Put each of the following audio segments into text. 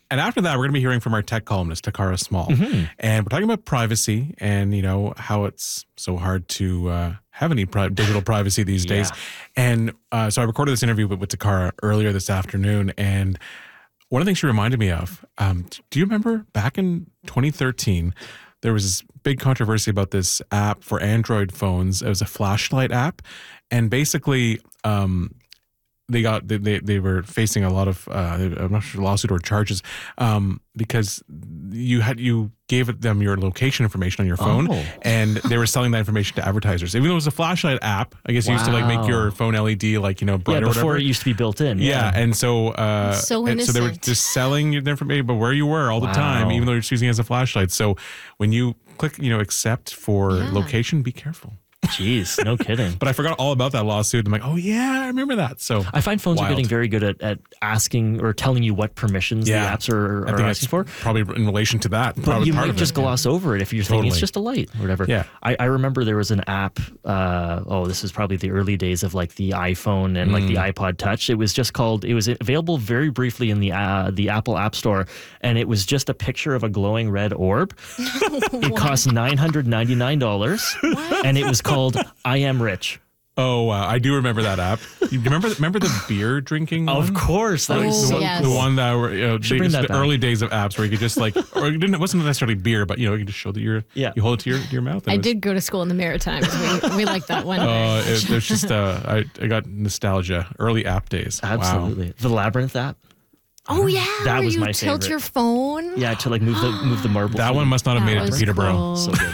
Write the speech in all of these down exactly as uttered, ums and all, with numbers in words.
And after that, we're going to be hearing from our tech columnist, Takara Small. Mm-hmm. And we're talking about privacy and, you know, how it's so hard to uh, have any pri- digital privacy these Yeah. days. And uh, so I recorded this interview with, with Takara earlier this afternoon. And one of the things she reminded me of, um, do you remember back in twenty thirteen, there was this big controversy about this app for Android phones. It was a flashlight app. And basically, um, they got they, they they were facing a lot of uh, I'm not sure lawsuit or charges um, because you had you gave them your location information on your phone, Oh. and they were selling that information to advertisers. Even though it was a flashlight app, I guess you used to like make Wow. your phone L E D like you know bright Yeah, or before whatever. it used to be built in. Yeah, and so uh, So and so they were innocent. just selling your information, but where you were all the Wow. time, even though you're just using it as a flashlight. So when you click, you know, accept for Yeah. location, be careful. Jeez, no kidding. But I forgot all about that lawsuit. I'm like, oh yeah, I remember that. So I find phones wild. are getting very good at, at asking or telling you what permissions Yeah. the apps are, I are think asking that's for. probably in relation to that. But Probably you part might of just it. gloss over it if you're thinking it's Totally. just a light or whatever. Yeah. I, I remember there was an app, uh, oh, this is probably the early days of like the iPhone and like the Mm. iPod Touch. It was just called, it was available very briefly in the uh, the Apple App Store, and it was just a picture of a glowing red orb. It cost nine hundred ninety-nine dollars, and it was called I Am Rich. Oh, uh, I do remember that app. You remember remember the beer drinking one? Of course. That Oh, was The so one, yes. the one that were, you know, Should they, bring just that the back. early days of apps where you could just like, or it, didn't, it wasn't necessarily beer, but you know, you could just show that you're, Yeah. you hold it to your, to your mouth. and I it was- did go to school in the Maritimes. We, we like that one. Uh, it, there's just, uh, I, I got nostalgia, early app days. Wow. Absolutely. The Labyrinth app. oh yeah, That where was you my tilt favorite. your phone. Yeah, to like move the move the marble. That through. one must not have That made it to was Peterborough. cool. So good.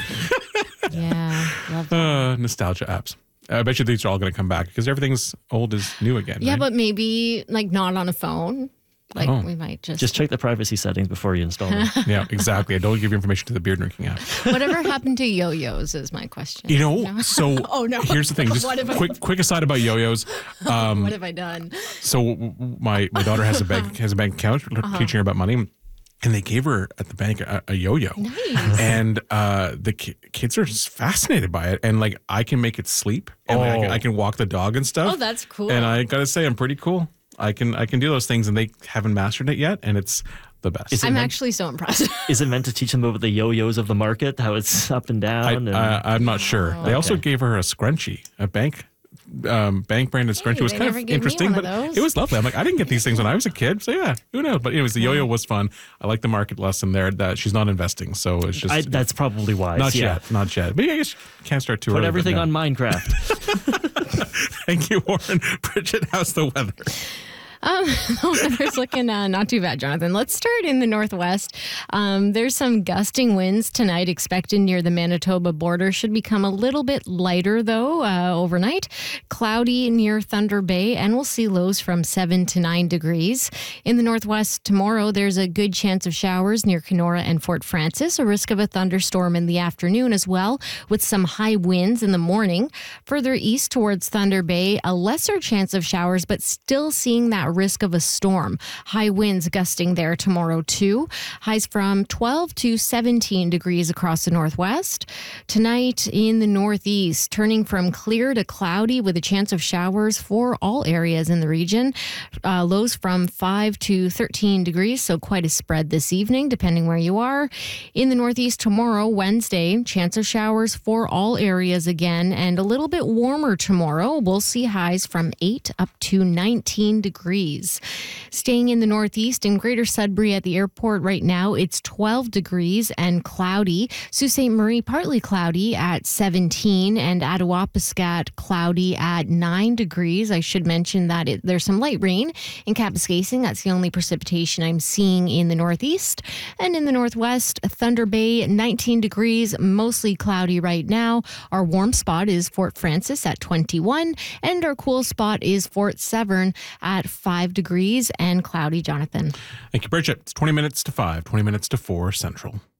Yeah, love that. Uh, nostalgia apps. I bet you these are all going to come back because everything's old is new again. Yeah, right? but maybe like not on a phone. Like Oh. we might just, Just check the privacy settings before you install them. yeah, exactly. I don't give your information to the beer drinking app. whatever happened to yo-yos is my question. You know, so Oh, no. here's the thing. Just What have I- quick, quick aside about yo-yos. Um, what have I done? so w- w- my my daughter has a bank has a bank account, Uh-huh. teaching her about money, and they gave her at the bank a, a yo-yo, Nice. and uh, the ki- kids are just fascinated by it, and like I can make it sleep, and like, I, can, Oh. I can walk the dog and stuff. Oh, that's cool. And I gotta say, I'm pretty cool. I can I can do those things, and they haven't mastered it yet, and it's the best. Is it I'm meant- actually so impressed. Is it meant to teach them about the yo-yos of the market, how it's up and I, down? and, uh, I'm not sure. They also Okay. gave her a scrunchie, a bank um, bank branded scrunchie. It was they kind never of gave me interesting, one but of those. it was lovely. I'm like, I didn't get these things when I was a kid, so yeah, who knows? But anyways, the yo-yo was fun. I like the market lesson there that she's not investing, so it's just I, that's probably wise. not yeah. yet, not yet. But yeah, I guess you can't start too Put early. but everything no. on Minecraft. Thank you, Warren. Bridget, how's the weather? Um, the weather's looking uh, not too bad, Jonathan. Let's start in the northwest. Um, there's some gusting winds tonight expected near the Manitoba border. Should become a little bit lighter, though, uh, overnight. Cloudy near Thunder Bay, and we'll see lows from seven to nine degrees. In the northwest tomorrow, there's a good chance of showers near Kenora and Fort Francis. A risk of a thunderstorm in the afternoon as well, with some high winds in the morning. Further east towards Thunder Bay, a lesser chance of showers, but still seeing that risk of a storm. High winds gusting there tomorrow too. Highs from twelve to seventeen degrees across the northwest. Tonight in the northeast, turning from clear to cloudy with a chance of showers for all areas in the region. Uh, lows from five to thirteen degrees, so quite a spread this evening, depending where you are. In the northeast tomorrow, Wednesday, chance of showers for all areas again, and a little bit warmer tomorrow. We'll see highs from eight up to nineteen degrees. Staying in the northeast in Greater Sudbury at the airport right now, it's twelve degrees and cloudy. Sault Ste. Marie, partly cloudy at seventeen, and Attawapiskat, cloudy at nine degrees. I should mention that it, there's some light rain in Kapuskasing. That's the only precipitation I'm seeing in the northeast. And in the northwest, Thunder Bay, nineteen degrees, mostly cloudy right now. Our warm spot is Fort Francis at twenty-one, and our cool spot is Fort Severn at five degrees and cloudy, Jonathan. Thank you, Bridget. It's twenty minutes to five, twenty minutes to four Central.